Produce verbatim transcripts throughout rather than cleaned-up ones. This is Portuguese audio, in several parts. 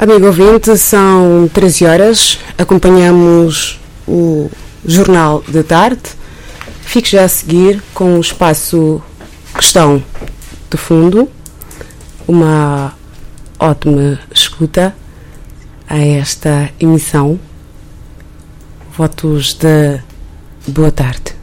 Amigo ouvinte, são treze horas, acompanhamos o Jornal de Tarde. Fique já a seguir com o espaço Questão de Fundo. Uma ótima escuta a esta emissão. Votos de boa tarde.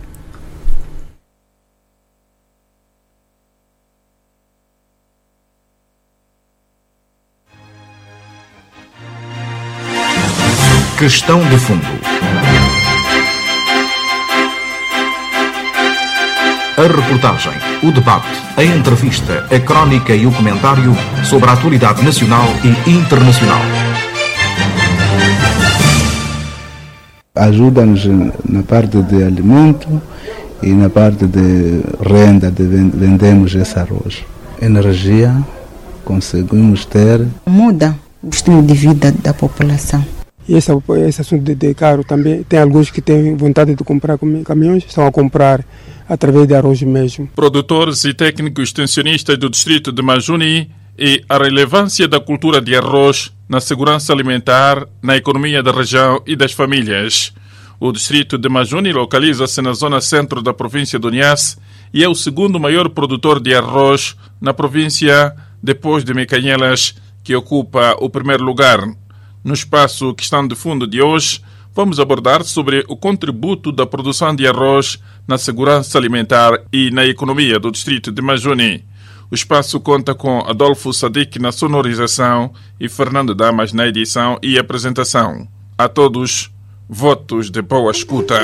Questão de Fundo. A reportagem, o debate, a entrevista, a crónica e o comentário sobre a atualidade nacional e internacional. Ajuda-nos na parte de alimento e na parte de renda, de vendemos esse arroz. Energia, conseguimos ter. Muda o estilo de vida da população. E esse, esse assunto de, de caro também, tem alguns que têm vontade de comprar caminhões, estão a comprar através de arroz mesmo. Produtores e técnicos extensionistas do distrito de Majuni e a relevância da cultura de arroz na segurança alimentar, na economia da região e das famílias. O distrito de Majuni localiza-se na zona centro da província do Niassa e é o segundo maior produtor de arroz na província, depois de Mecanhelas, que ocupa o primeiro lugar. No espaço Questão de Fundo de hoje, vamos abordar sobre o contributo da produção de arroz na segurança alimentar e na economia do distrito de Majuni. O espaço conta com Adolfo Sadiq na sonorização e Fernando Damas na edição e apresentação. A todos, votos de boa escuta.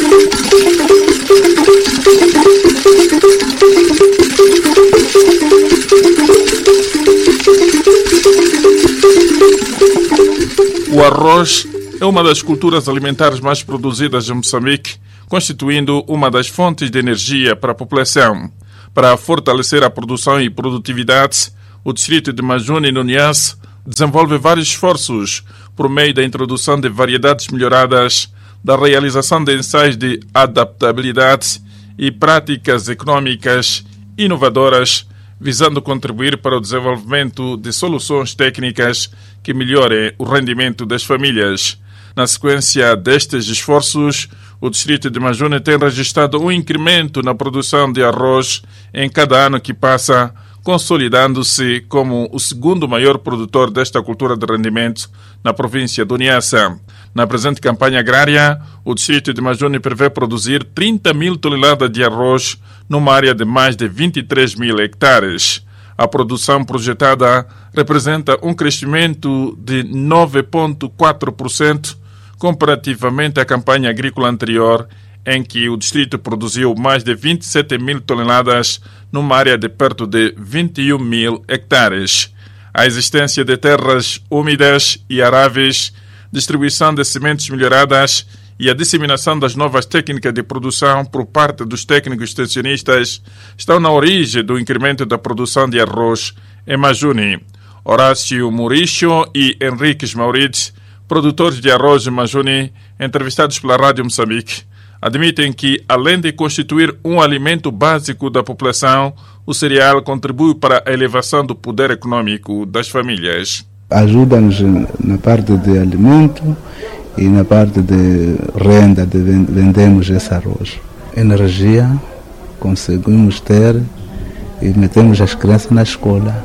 O arroz é uma das culturas alimentares mais produzidas em Moçambique, constituindo uma das fontes de energia para a população. Para fortalecer a produção e produtividade, o distrito de Majuni, no Niassa, desenvolve vários esforços por meio da introdução de variedades melhoradas, da realização de ensaios de adaptabilidade e práticas econômicas inovadoras, visando contribuir para o desenvolvimento de soluções técnicas que melhorem o rendimento das famílias. Na sequência destes esforços, o distrito de Majuni tem registrado um incremento na produção de arroz em cada ano que passa, consolidando-se como o segundo maior produtor desta cultura de rendimento na província do Niassa. Na presente campanha agrária, o distrito de Majuni prevê produzir trinta mil toneladas de arroz numa área de mais de vinte e três mil hectares. A produção projetada representa um crescimento de nove vírgula quatro por cento comparativamente à campanha agrícola anterior, em que o distrito produziu mais de vinte e sete mil toneladas numa área de perto de vinte e um mil hectares. A existência de terras úmidas e aráveis, distribuição de sementes melhoradas e a disseminação das novas técnicas de produção por parte dos técnicos extensionistas estão na origem do incremento da produção de arroz em Majuni. Horácio Muricho e Henriques Maurides, produtores de arroz em Majuni, entrevistados pela Rádio Moçambique, admitem que, além de constituir um alimento básico da população, o cereal contribui para a elevação do poder econômico das famílias. Ajuda-nos na parte de alimento e na parte de renda, de vendemos esse arroz. Energia, conseguimos ter e metemos as crianças na escola.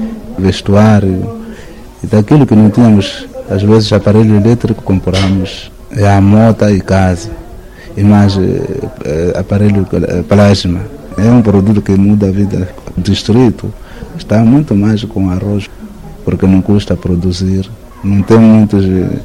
Vestuário, e daquilo que não tínhamos, às vezes aparelho elétrico compramos, é a moto e casa, e mais é, aparelho plasma. É um produto que muda a vida. O distrito está muito mais com arroz, porque não custa produzir, não tem muitos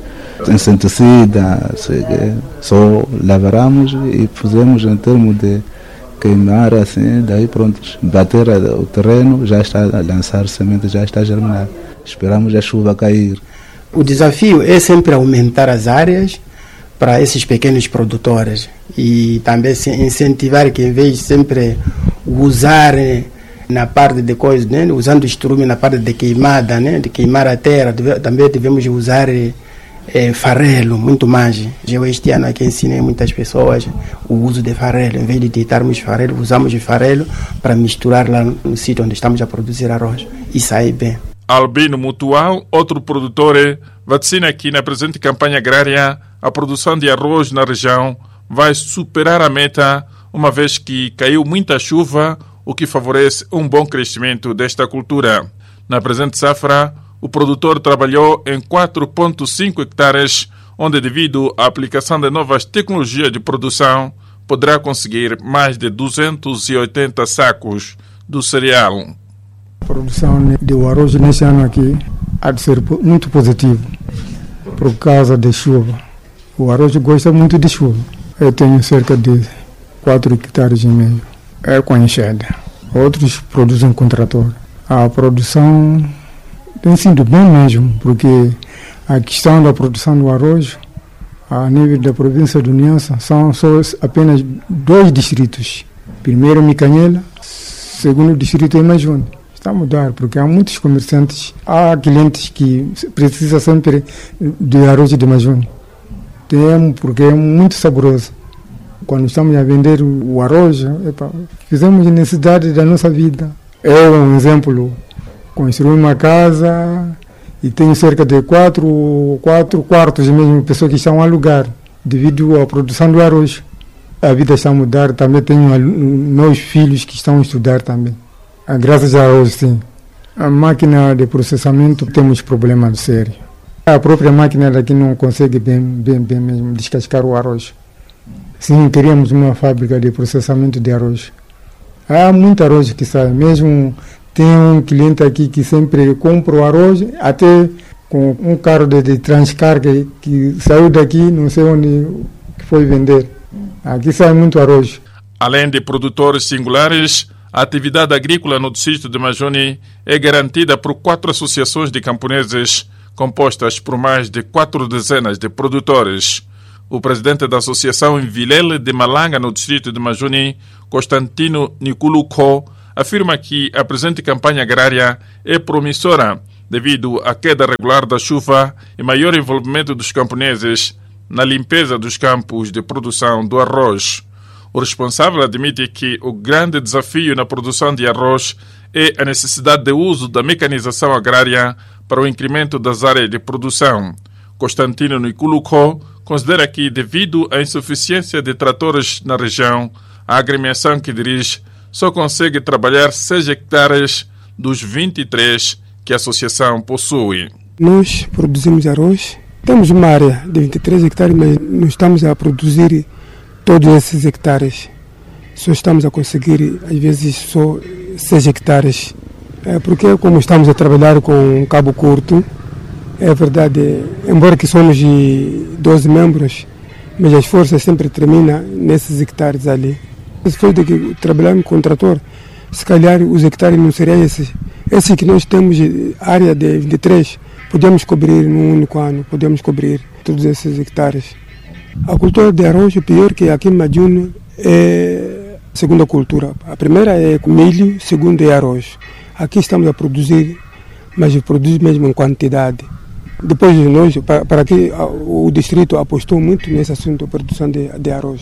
inseticidas, só lavramos e fizemos em termos de queimar assim, daí pronto, bater o terreno, já está a lançar semente, já está a germinar. Esperamos a chuva cair. O desafio é sempre aumentar as áreas para esses pequenos produtores e também se incentivar que, em vez de sempre usar na parte de coisas, né, usando estrume na parte de queimada, né, de queimar a terra, deve, também devemos usar é, farelo, muito mais. Eu este ano aqui ensinei muitas pessoas o uso de farelo. Em vez de deitarmos farelo, usamos o farelo para misturar lá no sítio onde estamos a produzir arroz e sair bem. Albino Mutual, outro produtor, vaticina que na presente campanha agrária a produção de arroz na região vai superar a meta, uma vez que caiu muita chuva, o que favorece um bom crescimento desta cultura. Na presente safra, o produtor trabalhou em quatro vírgula cinco hectares, onde, devido à aplicação de novas tecnologias de produção, poderá conseguir mais de duzentos e oitenta sacos do cereal. A produção do arroz neste ano aqui há de ser muito positivo, por causa da chuva. O arroz gosta muito de chuva. Eu tenho cerca de quatro hectares e meio. É com enxada. Outros produzem com trator. A produção tem sido bem mesmo, porque a questão da produção do arroz, a nível da província do Niassa, são só apenas dois distritos. Primeiro, Micanhela, segundo distrito é Majune. Está a mudar, porque há muitos comerciantes, há clientes que precisam sempre de arroz de Majune. Tem, porque é muito saboroso. Quando estamos a vender o arroz, epa, fizemos necessidade da nossa vida. Eu, um exemplo, construí uma casa e tenho cerca de quatro, quatro quartos mesmo, pessoas que estão a alugar, devido à produção do arroz. A vida está a mudar, também tenho meus filhos que estão a estudar também. Graças a Deus, sim. A máquina de processamento temos problemas sérios. A própria máquina daqui não consegue bem, bem, bem mesmo descascar o arroz. Sim, queríamos uma fábrica de processamento de arroz. Há muito arroz que sai, mesmo tem um cliente aqui que sempre compra o arroz, até com um carro de, de transcarga que saiu daqui, não sei onde foi vender. Aqui sai muito arroz. Além de produtores singulares, a atividade agrícola no distrito de Majune é garantida por quatro associações de camponeses, compostas por mais de quatro dezenas de produtores. O presidente da associação em Vilele de Malanga, no distrito de Majune, Constantino Niculuco, afirma que a presente campanha agrária é promissora devido à queda regular da chuva e maior envolvimento dos camponeses na limpeza dos campos de produção do arroz. O responsável admite que o grande desafio na produção de arroz é a necessidade de uso da mecanização agrária para o incremento das áreas de produção. Constantino Niculuco considera que, devido à insuficiência de tratores na região, a agremiação que dirige só consegue trabalhar seis hectares dos vinte e três que a associação possui. Nós produzimos arroz, temos uma área de vinte e três hectares, mas não estamos a produzir todos esses hectares. Só estamos a conseguir, às vezes, só seis hectares. É porque, como estamos a trabalhar com um cabo curto, é verdade, embora que somos doze membros, mas as forças sempre terminam nesses hectares ali. Se for de que trabalhamos com o trator, se calhar os hectares não seriam esses. Esses que nós temos, área de vinte e três, podemos cobrir num único ano, podemos cobrir todos esses hectares. A cultura de arroz, o pior que aqui em Majune é a segunda cultura. A primeira é milho, a segunda é arroz. Aqui estamos a produzir, mas produzimos mesmo em quantidade. Depois de nós, para, para que o distrito apostou muito nesse assunto da produção de, de arroz.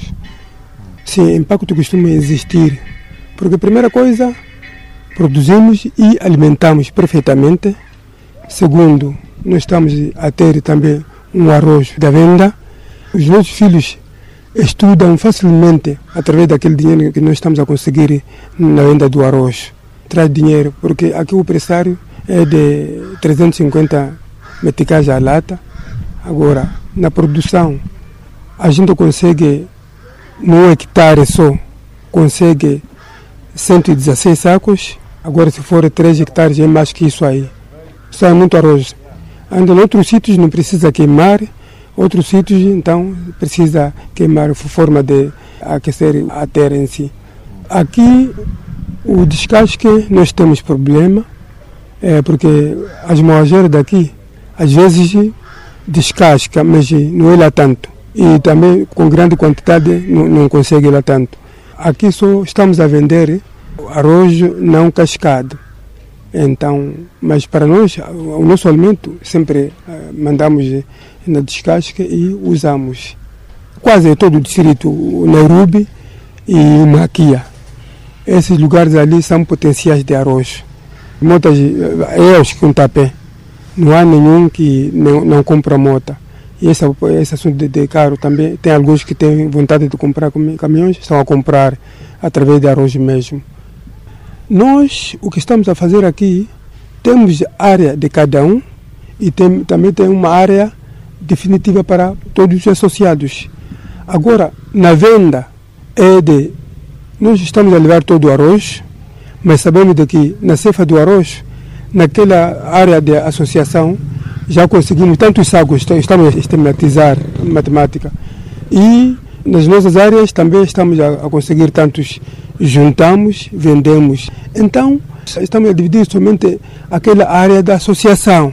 Sim, impacto costuma existir, porque a primeira coisa, produzimos e alimentamos perfeitamente. Segundo, nós estamos a ter também um arroz da venda. Os nossos filhos estudam facilmente através daquele dinheiro que nós estamos a conseguir na venda do arroz. Traz dinheiro, porque aqui o pressário é de trezentos e cinquenta meticais a lata. Agora, na produção, a gente consegue, num hectare só, consegue cento e dezesseis sacos. Agora, se for três hectares, é mais que isso aí. Sai muito arroz. Ainda em outros sítios não precisa queimar. Outros sítios, então, precisa queimar forma de aquecer a terra em si. Aqui, o descasque, nós temos problema, é, porque as moageiras daqui, às vezes, descasca, mas não é lá tanto. E também, com grande quantidade, não, não consegue lá tanto. Aqui só estamos a vender arroz não cascado. Então, mas para nós, o nosso alimento, sempre uh, mandamos na descasca e usamos. Quase todo o distrito, Nairobi e Maquia. Esses lugares ali são potenciais de arroz. Motas, é os que um tapé. Não há nenhum que não, não compra mota. E esse, esse assunto de, de carro também, tem alguns que têm vontade de comprar caminhões, estão a comprar através de arroz mesmo. Nós, o que estamos a fazer aqui, temos área de cada um e tem, também tem uma área definitiva para todos os associados. Agora, na venda, é de, nós estamos a levar todo o arroz, mas sabemos de que na cefa do arroz, naquela área de associação, já conseguimos tantos sacos, estamos a sistematizar matemática. E nas nossas áreas também estamos a, a conseguir tantos, juntamos, vendemos. Então, estamos a dividir somente aquela área da associação.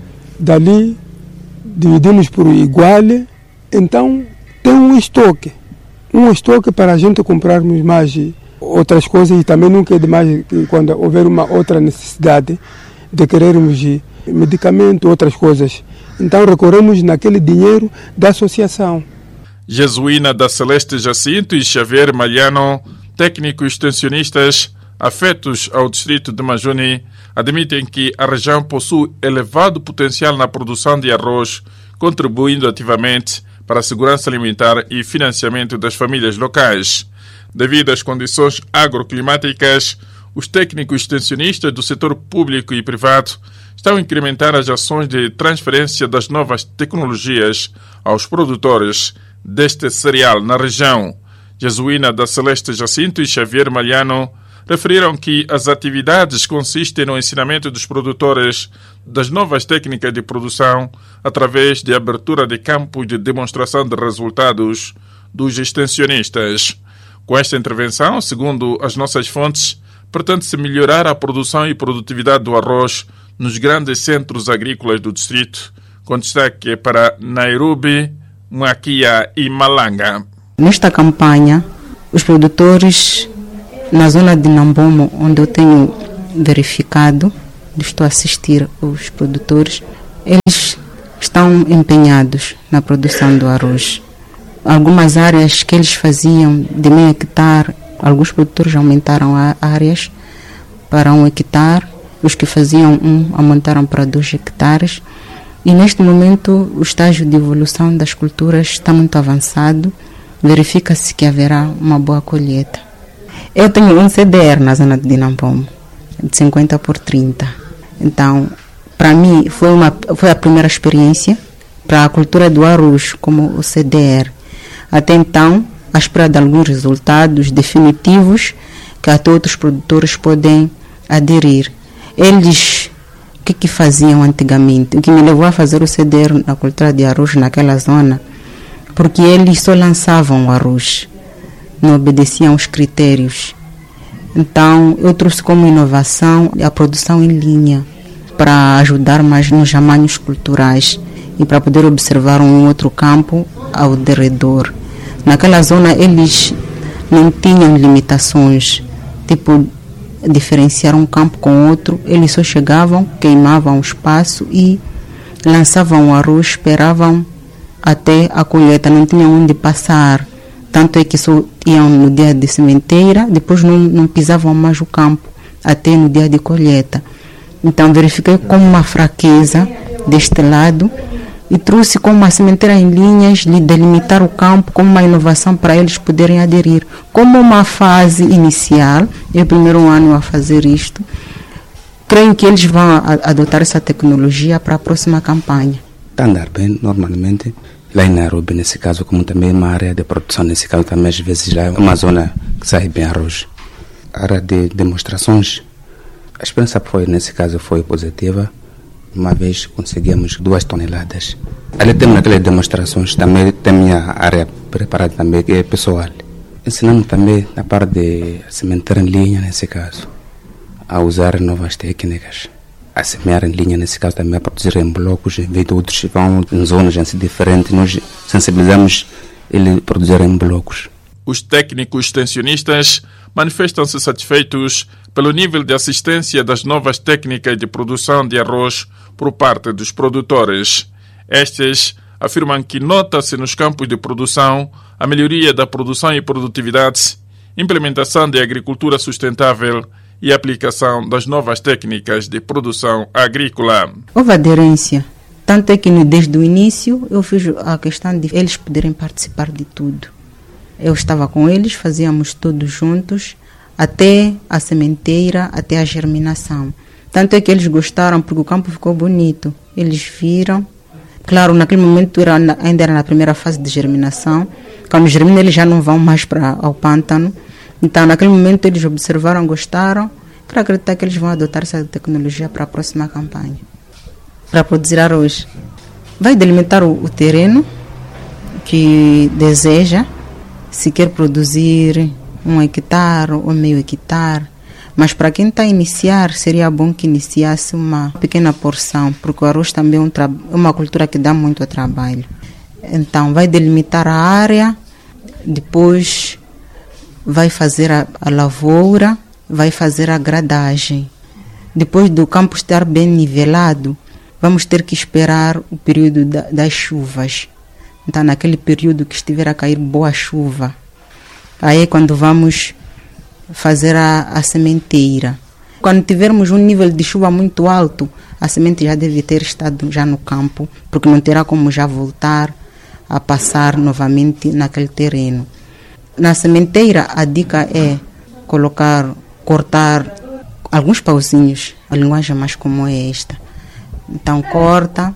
Dali, dividimos por igual. Então, tem um estoque. Um estoque para a gente comprarmos mais outras coisas e também nunca é demais quando houver uma outra necessidade de querermos medicamento, outras coisas. Então recorremos naquele dinheiro da associação. Jesuína da Celeste Jacinto e Xavier Malhano, técnicos extensionistas afetos ao distrito de Majuni, admitem que a região possui elevado potencial na produção de arroz, contribuindo ativamente para a segurança alimentar e financiamento das famílias locais. Devido às condições agroclimáticas, os técnicos extensionistas do setor público e privado estão a incrementar as ações de transferência das novas tecnologias aos produtores deste cereal na região. Jesuína da Celeste Jacinto e Xavier Malhano referiram que as atividades consistem no ensinamento dos produtores das novas técnicas de produção através de abertura de campos de demonstração de resultados dos extensionistas. Com esta intervenção, segundo as nossas fontes, pretende-se melhorar a produção e produtividade do arroz nos grandes centros agrícolas do distrito, com destaque para Nairobi, Maquia e Malanga. Nesta campanha, os produtores na zona de Nambomo, onde eu tenho verificado, estou a assistir os produtores, eles estão empenhados na produção do arroz. Algumas áreas que eles faziam de meio hectare, alguns produtores aumentaram áreas para um hectare, os que faziam um aumentaram para dois hectares. E neste momento o estágio de evolução das culturas está muito avançado, verifica-se que haverá uma boa colheita. Eu tenho um C D R na zona de Nambomo, de cinquenta por trinta. Então, para mim, foi, uma, foi a primeira experiência para a cultura do arroz como o C D R. Até então, à espera de alguns resultados definitivos que até outros produtores podem aderir. Eles, o que, que faziam antigamente? O que me levou a fazer o C D R na cultura de arroz naquela zona, porque eles só lançavam o arroz, não obedeciam aos critérios. Então, eu trouxe como inovação a produção em linha, para ajudar mais nos amanhos culturais e para poder observar um outro campo ao derredor. Naquela zona, eles não tinham limitações, tipo, diferenciar um campo com outro. Eles só chegavam, queimavam o espaço e lançavam o arroz, esperavam até a colheita, não tinham onde passar. Tanto é que só iam no dia de sementeira, depois não, não pisavam mais o campo, até no dia de colheita. Então verifiquei como uma fraqueza deste lado e trouxe como uma sementeira em linhas, de delimitar o campo como uma inovação para eles poderem aderir. Como uma fase inicial, é o primeiro ano a fazer isto, creio que eles vão a, adotar essa tecnologia para a próxima campanha. Está a andar bem, normalmente. Lá em Nairobi, nesse caso, como também uma área de produção, nesse caso também às vezes já é uma zona que sai bem arroz. A área de demonstrações, a experiência foi, nesse caso, foi positiva. Uma vez conseguimos duas toneladas. Ali temos naquelas demonstrações, também tem minha área preparada também, que é pessoal. Ensinamos também na parte de sementeira em linha, nesse caso, a usar novas técnicas. A semear em linha, nesse caso, também a produzir em blocos, em vez de outros vão em zonas assim, diferentes. Nós sensibilizamos ele a produzir em blocos. Os técnicos extensionistas manifestam-se satisfeitos pelo nível de assistência das novas técnicas de produção de arroz por parte dos produtores. Estes afirmam que nota-se nos campos de produção a melhoria da produção e produtividade, implementação de agricultura sustentável e a aplicação das novas técnicas de produção agrícola. Houve aderência. Tanto é que desde o início eu fiz a questão de eles poderem participar de tudo. Eu estava com eles, fazíamos todos juntos, até a sementeira, até a germinação. Tanto é que eles gostaram, porque o campo ficou bonito. Eles viram. Claro, naquele momento era, ainda era na primeira fase de germinação. Quando germina, eles já não vão mais para o pântano. Então, naquele momento, eles observaram, gostaram. Quero acreditar que eles vão adotar essa tecnologia para a próxima campanha, para produzir arroz. Vai delimitar o, o terreno que deseja, se quer produzir um hectare ou meio hectare. Mas para quem está a iniciar, seria bom que iniciasse uma pequena porção, porque o arroz também é um tra- uma cultura que dá muito trabalho. Então, vai delimitar a área, depois vai fazer a, a lavoura, vai fazer a gradagem. Depois do campo estar bem nivelado, vamos ter que esperar o período da, das chuvas. Então, naquele período que estiver a cair boa chuva, aí é quando vamos fazer a, a sementeira. Quando tivermos um nível de chuva muito alto, a semente já deve ter estado já no campo, porque não terá como já voltar a passar novamente naquele terreno. Na sementeira, a dica é colocar, cortar alguns pauzinhos, a linguagem mais comum é esta. Então corta,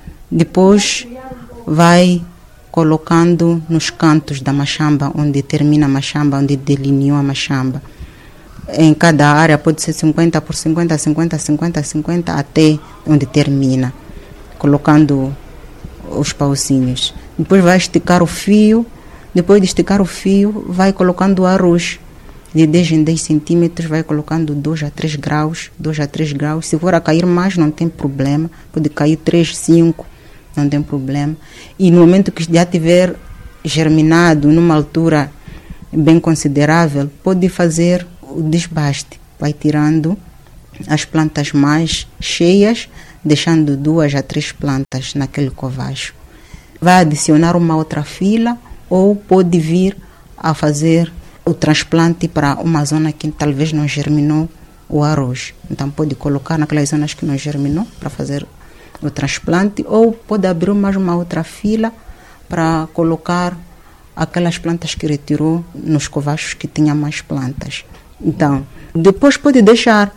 depois vai colocando nos cantos da machamba, onde termina a machamba, onde delineou a machamba. Em cada área pode ser cinquenta por cinquenta, cinquenta, cinquenta, cinquenta, até onde termina, colocando os pauzinhos. Depois vai esticar o fio, depois de esticar o fio, vai colocando o arroz. De dez em dez centímetros, vai colocando dois a três graus, dois a três graus. Se for a cair mais, não tem problema, pode cair três, cinco. Não tem problema. E no momento que já tiver germinado, numa altura bem considerável, pode fazer o desbaste. Vai tirando as plantas mais cheias, deixando duas a três plantas naquele covacho. Vai adicionar uma outra fila ou pode vir a fazer o transplante para uma zona que talvez não germinou o arroz. Então pode colocar naquelas zonas que não germinou para fazer o transplante, ou pode abrir mais uma outra fila para colocar aquelas plantas que retirou nos covachos que tinha mais plantas. Então, depois pode deixar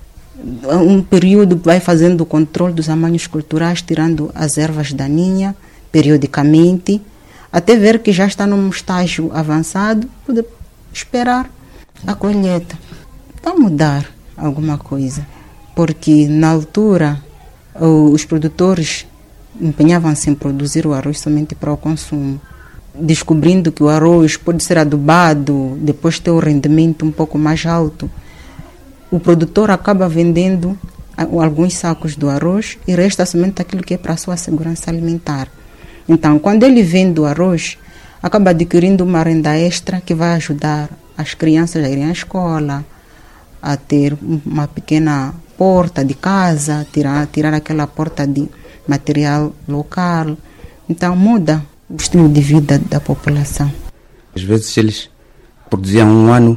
um período, vai fazendo o controle dos amanhos culturais, tirando as ervas daninhas periodicamente, até ver que já está num estágio avançado, pode esperar a colheita. Vai mudar alguma coisa, porque na altura os produtores empenhavam-se em produzir o arroz somente para o consumo, descobrindo que o arroz pode ser adubado, depois ter o rendimento um pouco mais alto. O produtor acaba vendendo alguns sacos do arroz e resta somente aquilo que é para a sua segurança alimentar. Então, quando ele vende o arroz, acaba adquirindo uma renda extra que vai ajudar as crianças a irem à escola, a ter uma pequena porta de casa, tirar, tirar aquela porta de material local. Então muda o estilo de vida da população. Às vezes eles produziam um ano,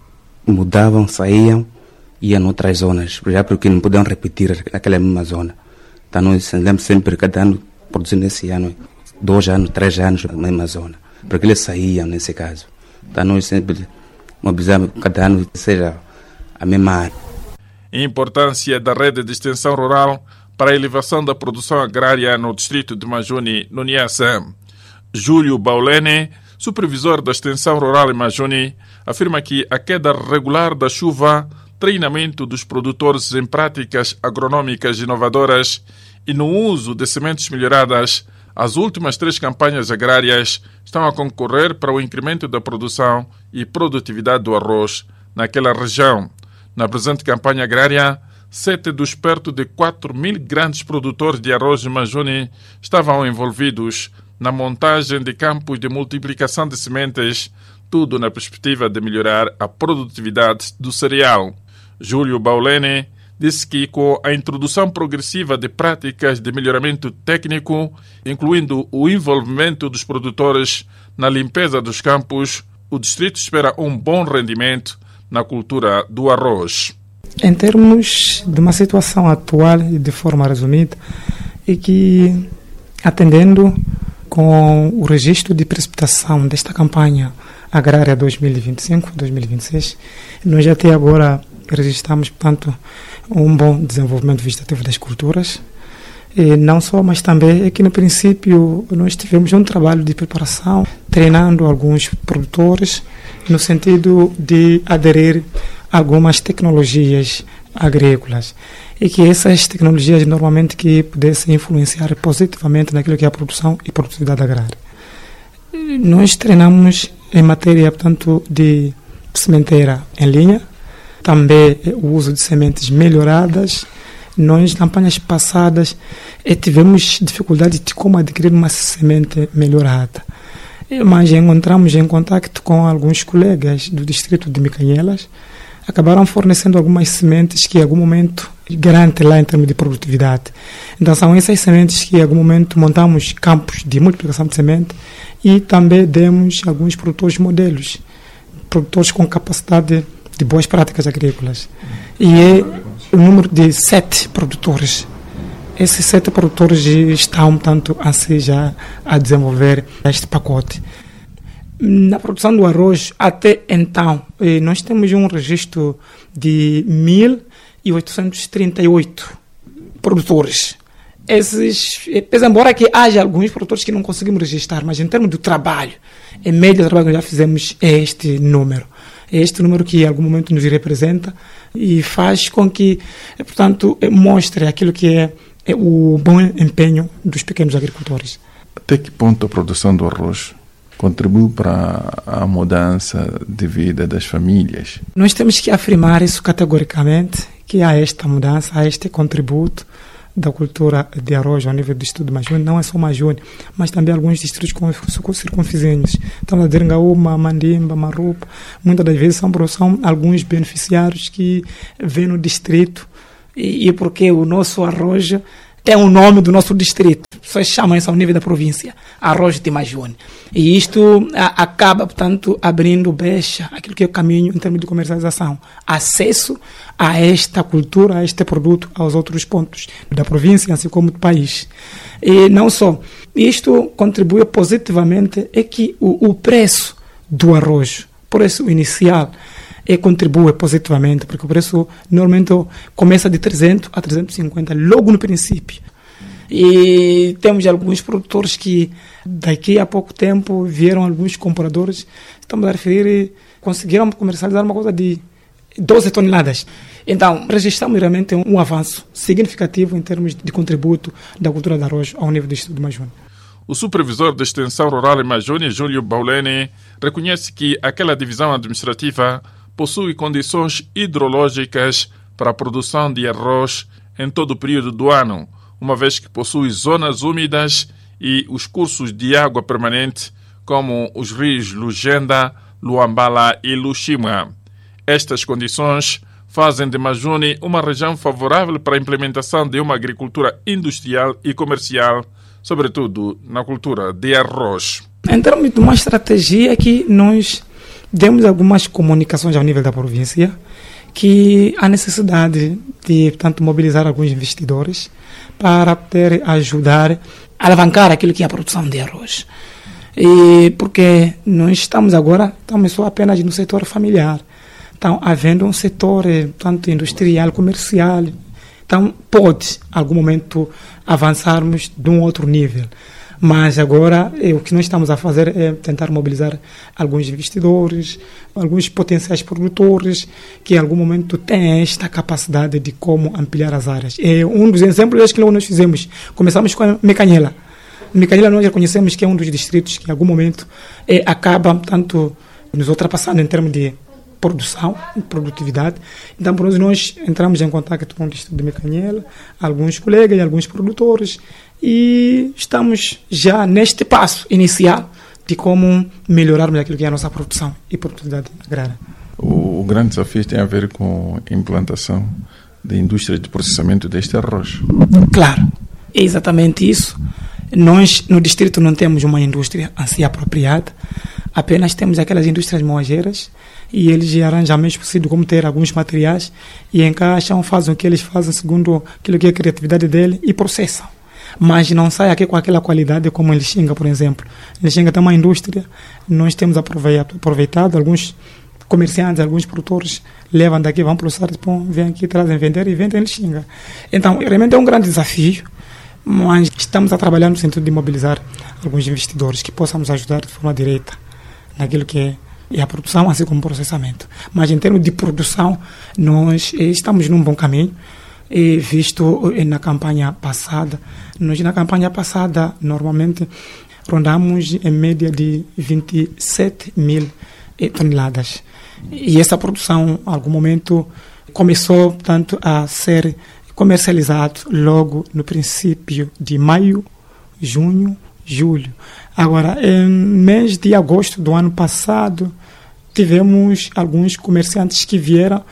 mudavam, saíam, iam em outras zonas, já porque não podiam repetir naquela mesma zona. Então nós andamos sempre, cada ano, produzindo esse ano, dois anos, três anos na mesma zona, porque eles saíam nesse caso. Então nós sempre mobilizamos cada ano que seja a mesma área. Importância da rede de extensão rural para a elevação da produção agrária no distrito de Majuni, no Niassa. Júlio Baulene, supervisor da extensão rural em Majuni, afirma que a queda regular da chuva, treinamento dos produtores em práticas agronômicas inovadoras e no uso de sementes melhoradas, as últimas três campanhas agrárias estão a concorrer para o incremento da produção e produtividade do arroz naquela região. Na presente campanha agrária, sete dos perto de quatro mil grandes produtores de arroz de Majuni estavam envolvidos na montagem de campos de multiplicação de sementes, tudo na perspectiva de melhorar a produtividade do cereal. Júlio Baulene disse que com a introdução progressiva de práticas de melhoramento técnico, incluindo o envolvimento dos produtores na limpeza dos campos, o distrito espera um bom rendimento na cultura do arroz. Em termos de uma situação atual e de forma resumida, é que, atendendo com o registro de precipitação desta campanha agrária dois mil e vinte e cinco, dois mil e vinte e seis, nós até agora registramos, portanto, um bom desenvolvimento vegetativo das culturas. E não só, mas também é que no princípio nós tivemos um trabalho de preparação, treinando alguns produtores no sentido de aderir a algumas tecnologias agrícolas e que essas tecnologias normalmente que pudessem influenciar positivamente naquilo que é a produção e produtividade agrária. Nós treinamos em matéria, portanto, de sementeira em linha, também o uso de sementes melhoradas. Nós, campanhas passadas, tivemos dificuldade de como adquirir uma semente melhorada. Mas encontramos em contato com alguns colegas do distrito de Micanhelas, acabaram fornecendo algumas sementes que, em algum momento, garantem lá em termos de produtividade. Então, são essas sementes que, em algum momento, montamos campos de multiplicação de semente e também demos alguns produtores modelos, produtores com capacidade de boas práticas agrícolas. E é o número de sete produtores. Esses sete produtores estão, tanto assim, já a desenvolver este pacote. Na produção do arroz, até então, nós temos um registro de mil oitocentos e trinta e oito produtores. Esses, embora que haja alguns produtores que não conseguimos registrar, mas em termos do trabalho, em média do trabalho que já fizemos, é este número. É este número que em algum momento nos representa e faz com que, portanto, mostre aquilo que é, é o bom empenho dos pequenos agricultores. Até que ponto a produção do arroz contribui para a mudança de vida das famílias? Nós temos que afirmar isso categoricamente, que há esta mudança, há este contributo da cultura de arroz ao nível do distrito de Majune, não é só Majune, mas também alguns distritos circunvizinhos. Estamos a dizer Ngaúma, Mandimba, Marupa, muitas das vezes são, são alguns beneficiários que vêm no distrito e, e porque o nosso arroz tem o nome do nosso distrito. As pessoas chamam isso ao nível da província, arroz de Majune. E isto a, acaba, portanto, abrindo brecha aquilo que é o caminho em termos de comercialização. Acesso a esta cultura, a este produto, aos outros pontos da província, assim como do país. E não só. Isto contribui positivamente é que o, o preço do arroz, o preço inicial, e contribui positivamente, porque o preço normalmente começa de trezentos a trezentos e cinquenta logo no princípio. E temos alguns produtores que daqui a pouco tempo vieram alguns compradores, estamos a referir, conseguiram comercializar uma coisa de doze toneladas. Então, registramos realmente um avanço significativo em termos de contributo da cultura do arroz ao nível do distrito de Majune. O supervisor de extensão rural em Majune, Júlio Baulene, reconhece que aquela divisão administrativa possui condições hidrológicas para a produção de arroz em todo o período do ano, uma vez que possui zonas úmidas e os cursos de água permanente, como os rios Lugenda, Luambala e Luxima. Estas condições fazem de Majune uma região favorável para a implementação de uma agricultura industrial e comercial, sobretudo na cultura de arroz. Em termos de uma estratégia que nós demos algumas comunicações ao nível da província, que há necessidade de, portanto, mobilizar alguns investidores para poder ajudar a alavancar aquilo que é a produção de arroz. E porque nós estamos agora, estamos só apenas no setor familiar. Então, havendo um setor, tanto industrial, comercial, então pode, em algum momento, avançarmos de um outro nível. Mas agora é, o que nós estamos a fazer é tentar mobilizar alguns investidores, alguns potenciais produtores que em algum momento têm esta capacidade de como ampliar as áreas. É um dos exemplos que nós fizemos. Começamos com a Micanhela. Micanhela nós reconhecemos que é um dos distritos que em algum momento é, acaba tanto nos ultrapassando em termos de produção, produtividade. Então, por isso, nós entramos em contato com o distrito de Micanhela, alguns colegas e alguns produtores, e estamos já neste passo inicial de como melhorarmos aquilo que é a nossa produção e produtividade agrária. O, o grande desafio tem a ver com a implantação da indústria de processamento deste arroz. Claro, é exatamente isso. Nós, no distrito, não temos uma indústria assim apropriada, apenas temos aquelas indústrias moageiras e eles arranjam meios possíveis como ter alguns materiais e encaixam, fazem o que eles fazem segundo aquilo que é a criatividade dele e processam. Mas não sai aqui com aquela qualidade como em Lixinga, por exemplo. Em Lixinga tem uma indústria, nós temos aproveitado, alguns comerciantes, alguns produtores levam daqui, vão processar, depois vêm aqui, trazem vender e vendem em Lixinga. Então, realmente é um grande desafio, mas estamos a trabalhar no sentido de mobilizar alguns investidores que possam nos ajudar de forma direta naquilo que é, é a produção, assim como o processamento. Mas em termos de produção, nós eh, estamos num bom caminho. E visto na campanha passada, nós na campanha passada normalmente rondamos em média de vinte e sete mil toneladas. E essa produção, em algum momento, começou tanto a ser comercializado logo no princípio de maio, junho, julho. Agora, em mês de agosto do ano passado, tivemos alguns comerciantes que vieram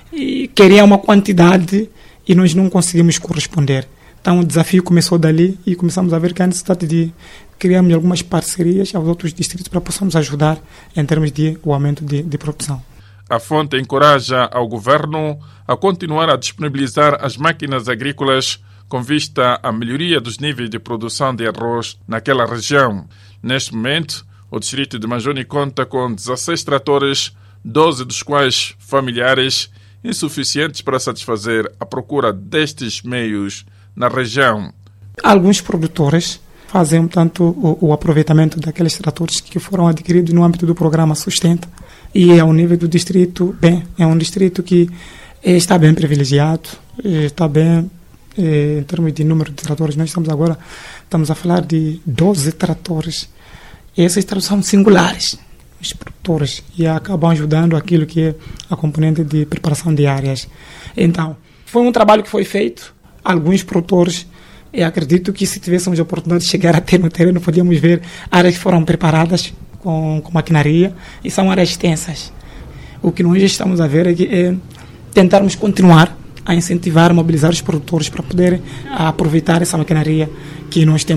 e queriam uma quantidade e nós não conseguimos corresponder. Então o desafio começou dali e começamos a ver que há necessidade de criarmos algumas parcerias aos outros distritos para possamos ajudar em termos de o aumento de, de produção. A fonte encoraja ao governo a continuar a disponibilizar as máquinas agrícolas com vista à melhoria dos níveis de produção de arroz naquela região. Neste momento, o distrito de Manjoni conta com dezasseis tratores, doze dos quais familiares, insuficientes para satisfazer a procura destes meios na região. Alguns produtores fazem, tanto o, o aproveitamento daqueles tratores que foram adquiridos no âmbito do programa Sustenta, e ao nível do distrito, bem, é um distrito que está bem privilegiado, está bem em termos de número de tratores. Nós estamos agora, estamos a falar de doze tratores, e esses tratores são singulares, os produtores, e acabam ajudando aquilo que é a componente de preparação de áreas. Então, foi um trabalho que foi feito, alguns produtores, e acredito que se tivéssemos a oportunidade de chegar até no terreno, podíamos ver áreas que foram preparadas com, com maquinaria, e são áreas extensas. O que nós estamos a ver é, que, é tentarmos continuar a incentivar, mobilizar os produtores para poderem aproveitar essa maquinaria que nós temos.